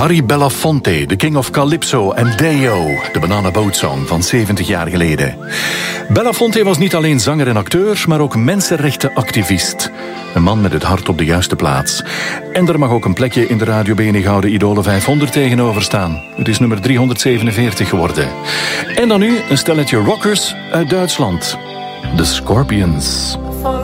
Harry Belafonte, de King of Calypso en Deo, de Banana Boat Song van 70 jaar geleden. Belafonte was niet alleen zanger en acteur, maar ook mensenrechtenactivist. Een man met het hart op de juiste plaats. En er mag ook een plekje in de Radio Benighouden Idolen 500 tegenover staan. Het is nummer 347 geworden. En dan nu een stelletje rockers uit Duitsland. The Scorpions.